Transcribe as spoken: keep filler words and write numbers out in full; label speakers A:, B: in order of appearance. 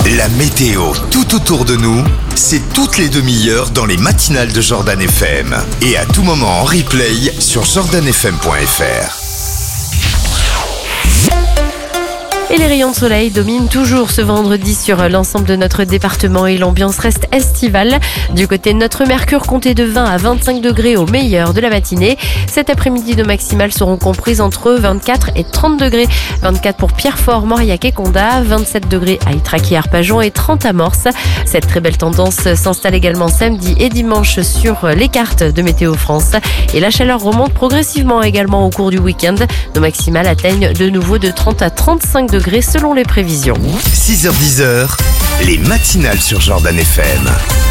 A: La météo tout autour de nous, c'est toutes les demi-heures dans les matinales de Jordan F M. Et à tout moment en replay sur jordan f m point f r.
B: Et les rayons de soleil dominent toujours ce vendredi sur l'ensemble de notre département et l'ambiance reste estivale. Du côté de notre Mercure, comptez de vingt à vingt-cinq degrés au meilleur de la matinée. Cet après-midi, nos maximales seront comprises entre vingt-quatre et trente degrés. vingt-quatre pour Pierrefort, Mauriac et Condat, vingt-sept degrés à Ytrac et Arpajon et trente à Morse. Cette très belle tendance s'installe également samedi et dimanche sur les cartes de Météo France. Et la chaleur remonte progressivement également au cours du week-end. Nos maximales atteignent de nouveau de trente à trente-cinq degrés selon les prévisions.
A: six heures dix, les matinales sur Jordan F M.